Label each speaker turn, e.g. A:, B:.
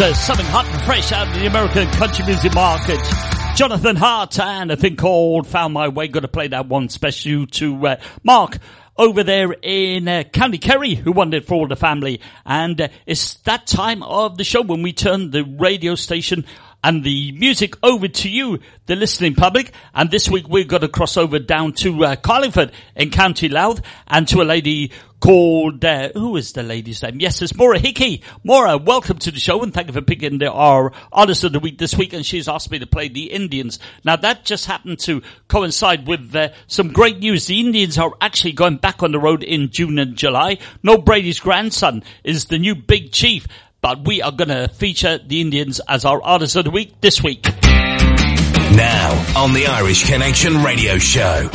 A: Something hot and fresh out of the American country music market. Jonathan Hart and a thing called Found My Way. Got to play that one special to Mark over there in County Kerry, who won it for all the family. And it's that time of the show when we turn the radio station and the music over to you, the listening public. And this week we've got to cross over down to Carlingford in County Louth and to a lady called, who is the lady's name? Yes, it's Maura Hickey. Maura, welcome to the show and thank you for picking our Artist of the Week this week. And she's asked me to play the Indians. Now that just happened to coincide with some great news. The Indians are actually going back on the road in June and July. Noel Brady's grandson is the new big chief. But we are going to feature the Indians as our Artist of the Week this week.
B: Now on the Irish Connection Radio Show.